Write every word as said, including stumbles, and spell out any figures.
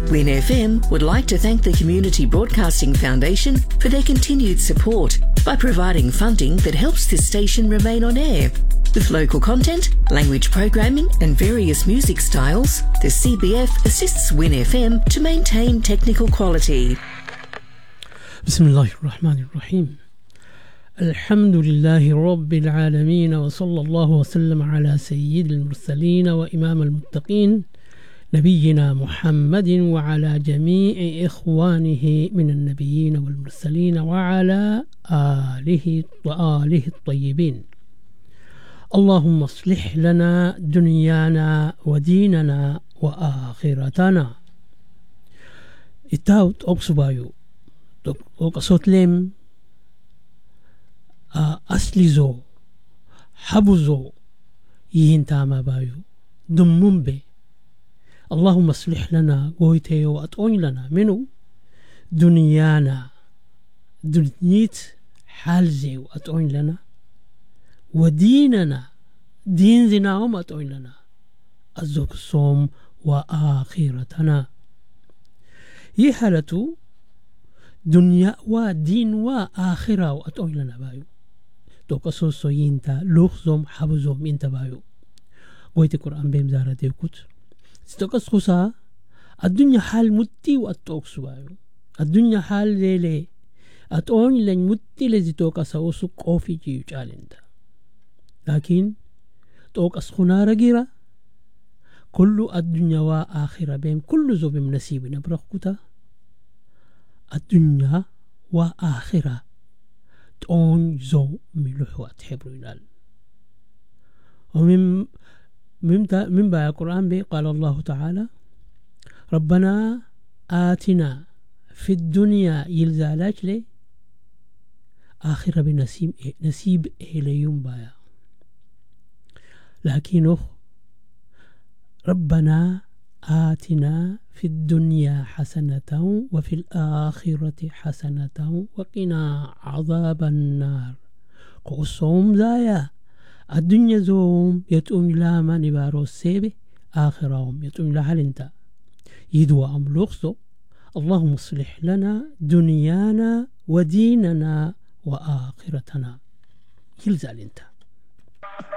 Win F M would like to thank the Community Broadcasting Foundation for their continued support by providing funding that helps this station remain on air. With local content, language programming and various music styles, the C B F assists Win F M to maintain technical quality. بسم الله الرحمن الرحيم. الحمد لله رب العالمين وصلى الله وسلم على سيد المرسلين وإمام المتقين نبينا محمد وعلى جميع إخوانه من النبيين والمرسلين وعلى آله وآله الطيبين. اللهم اصلح لنا دنيانا وديننا وآخرتنا. إتاوت أقصبايو أقصوت لهم أسلزو حبزو يهنتاما بايو دمم بي. اللهم اصلح لنا قويتي وأطعن لنا منو دنيانا دنيت حالزي وأطعن لنا وديننا دين زناهم أطعن لنا أزوك الصوم وآخرتنا. يحالتو دنيا ودين وآخرة وأطعن لنا بايو توقع سوسو ينتا لوخزوم حبزوم ينتا بايو قويتي قرآن بهم زارة ديوكوت ستوكس خصا الدنيا حال متي واتوكس بايو الدنيا حال ليلي اتون لن متي لزي توكس اوسو قوفي جيو جالندا لكن توكس خنا رجيرا كل الدنيا وآخرة بهم كل زوب من نسيب نبرخوتا الدنيا وآخرة تون زو ملوحوات حبرو يلال ومن من من بقى القرآن بي قال الله تعالى ربنا آتنا في الدنيا يلزالاج لي آخرة بنسيب نسيب إليهم بايا لكنه ربنا آتنا في الدنيا حسنة وفي الآخرة حسنة وقنا عذاب النار قصهم زايا الدنيا زوم يتؤم لاما نبارو السيبه آخرهم يتؤم لحالنتا يدوى أملوخزو. اللهم اصلح لنا دنيانا وديننا وآخرتنا يلزال انت.